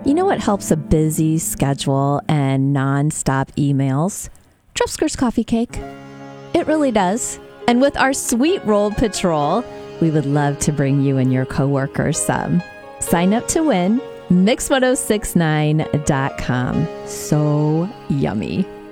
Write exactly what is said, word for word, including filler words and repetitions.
You know what helps a busy schedule and nonstop emails? Trufskers coffee cake. It really does. And with our sweet rolled patrol, we would love to bring you and your coworkers some. Sign up to win. mix ten sixty-nine dot com. So yummy.